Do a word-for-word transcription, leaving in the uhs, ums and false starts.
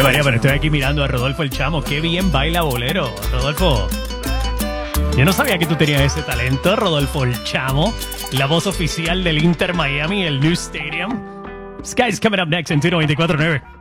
María, pero estoy aquí mirando a Rodolfo el Chamo. Qué bien baila bolero, Rodolfo. Yo no sabía que tú tenías ese talento, Rodolfo el Chamo. La voz oficial del Inter Miami, el New Stadium. Sky's coming up next en Tuno veinticuatro nueve.